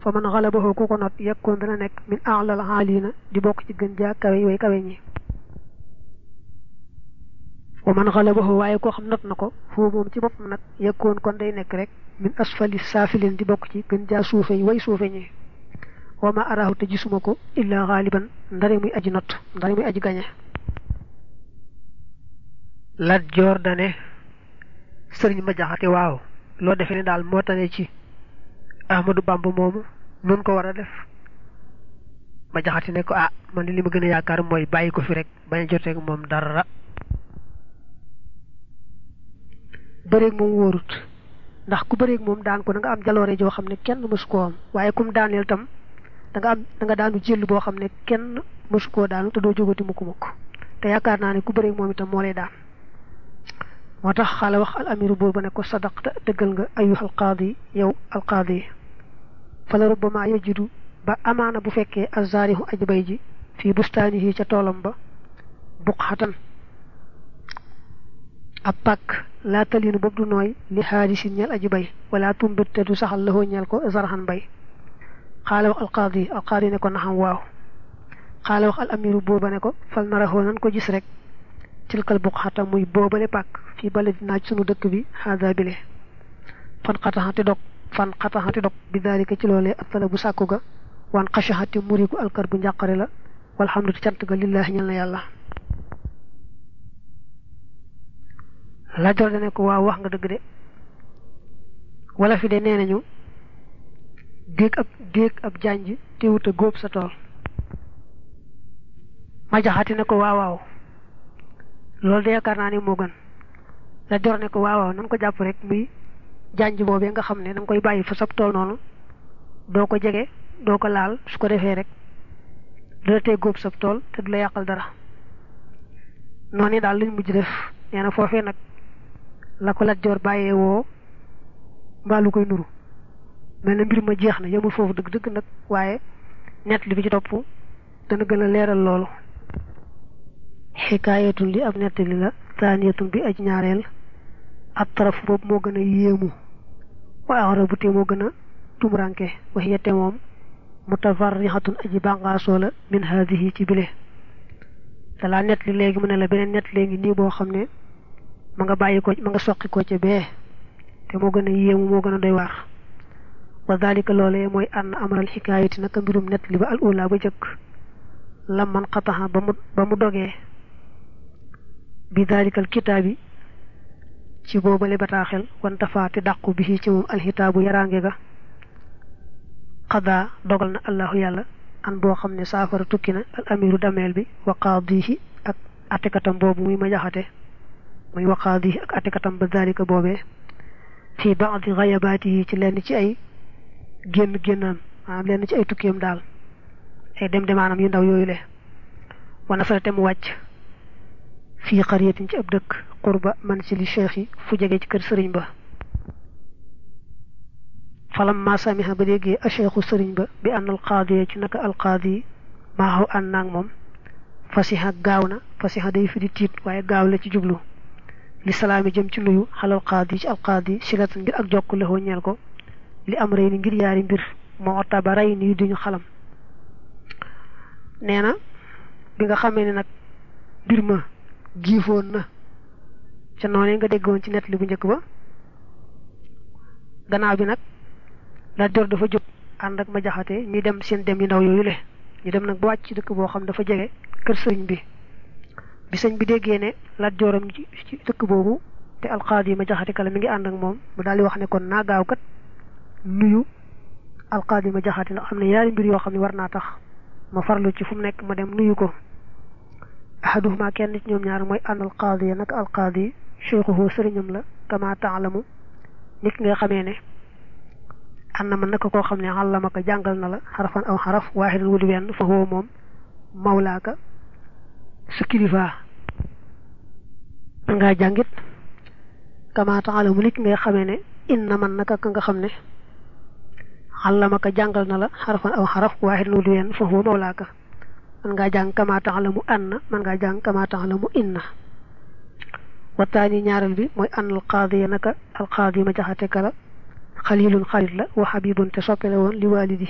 fa man xalabahu ku ko not yekkoon dana nekk min a'lal xaaliina di bokk ci gën jaa kawe way kawe ñi wa man xalabahu waaye koo xam not na ko foofu moom ci boppam nag yekkoon kon day nekk rek min asfali saafilin di bokk ci gën jaa suufe way suufe ñi wa ma araahu te gisuma ko illa xaaliban ndari muy aji not ndari muy aji gañe Lat Joor dane sëriñ ma jaxate waaw loo defe ne daal moo tane ci Ahmadu Bamba moomu nun ko war a def ma jaxate ne ko man li ma gën a yaakaar mooy bàyyi ko fi rek bañ a joteeg moom dara bëreeg moom wóorut ndax ku bëreeg moom daan ko da nga am jaloore joo xam ne kenn mësu koo am waaye kum daaneel tam da nga daanu jël boo xam ne kenn mësu koo daanu te doo jógati mukk te yaakaar naa ne ku bëreeg moom itam moo lay daan moo tax xaala wax al amiru buur ba ne ko sadaqta dëggal nga ayyuhal qaadi yow al qaadi fala rubbama yajidu ba amaana bu fekkee azzaarihu aji bay ji fii bustaanihi ca toolam ba buqxatan ab pàkk laa talinu boobu du nooy li xaadisin ñeel aji bay wala tumbit te du saxal la ñeel ko zarxan bay xaala wax al qaadi ne ko naxam waaw xaala wax al amiru buur ba ne ko fal naraxoo nan ko gis rek tilkal buqxata muy boobale pàkk fii baladi naaj sunu dëkk bi xaada bile fan xataxati dog bi daalika ci loolee ak tala bu sàkku ga wan xasaxati muriku alkar bu njàqare la walhamdu cant ga lillaahi ñal na yàlla Lat Joor dane ko waaw wax nga dëgg de wala fi de nee nañu déeg ab janj teewut a góob sa tool ma jaxati ne ko waaw loolu de yaakaar naa ne moo gën Lat Joor ne ko waaw nan ko jàpp rek muy janj boobee nga xam ne danga koy bàyyi fa sab tool noonu doo ko jege doo ko laal su ko defee rek du la tee góob sab tool te du la yàqal dara noonu daal lañ mujj def nee na foofee nag la ko Lat Joor bàyyee woo mbaa lu koy nuru mel na mbir ma jeex na yemul foofu dëgg nag waaye nett li bi ci topp dana gën a leeral loolu xikaayatun li ab nett li la taaniyatun bi aj ñaareel ab taraf boobu moo gën a yéemu wa axrabu te moo gën a tumranke wax yette moom mutafarrixatun aji bànqaasoo la min haadihi ci bile dalaa nett li léegi mu ne la beneen nett léegi nii boo xam ne ma nga soqi ko ca bee te moo gën a yéemu moo gën a doy waar wa dalika loolee mooy ànn amral xikaayati naka mbirum nett li ba al ula ba jëkk lam man xataxa ba mu dogee bi dalikal kitaabi ci boobale bataaxel wanta faate dàqu bi ci moom alxitaabu yaraange ga xadaa dogal na allahu yàlla an boo xam ne saafara tukki na al amiru dameel bi wa qaadihi ak attekatam boobu muy ma jaxate muy wa qaadihi ak attekatam ba dalika boobee fii baadi xayabaati yi ci lenn ci ay génnam maanaam lenn ci ay tukkiyam daal ay dem-demaanam yu ndaw yooyu le wana sarate mu wàcc fii xariyatin ci ab dëkk qurba man ci li cheikh yi fu jege ci kër sëriñ ba falam ma samiha ba déggee a cheikhu sëriñ ba bi ànd alqaadi ci naka alqaadi maaxaw ànd naag moom fasiha gaaw na fasiha day fi di tiit waaye gaaw la ci jublu li salaami jëm ci nuyu xalal qaadi ci alqaadi silatan ngir ak jokk lexoo ñeel ko li am rey ni ngir yaari mbir moo taba rey ni duñu xalam nee na bi nga xamee ne nag mbir ma giifoon na ca noonu nga déggoon ci nett li bu njëkk ba gannaaw bi nag Lat Joor dafa jóg ànd ak ma jaxate ñuy dem seen dem yu ndaw yooyu le ñu dem nag ba wàcc ci dëkk boo xam dafa jege kër sëriñ bi sëñ bi déggee ne Lat Jooram ci dëkk boobu te alqaadi ma jaxate kala mi ngi ànd ak moom mu daal di wax ne kon naa gaaw kat nuyu alqaadi ma jaxate ndax xam ne yaari mbir yoo xam ne war naa tax ma farlu ci fu mu nekk ma dem nuyu ko ahaduhuma kenn ci ñoom ñaar mooy ànd alqaadi nag alqaadi cheikhuhu sëriñam la kama taalamu nit nga xamee ne ànd na ma naka koo xam ne àllama ko jàngal na la xarafan aw xaraf waaxidan wu di wenn fa huwa moom mawlaaka su kilifa nga jàngit kama taalamu nit nga xamee ne inna man naka ka nga xam ne àllama ko jàngal na la xarafan aw xaraf waaxidan wu di wenn fa huwa mawlaaka man ngaa jàng kama taalamu anna man ngaa jàng kama taalamu inna wataani ñaareel bi mooy an alqaadi naka alqaadi ma jaxate kala xalilun xarit la wa xabibun te soppe la woon li waalidi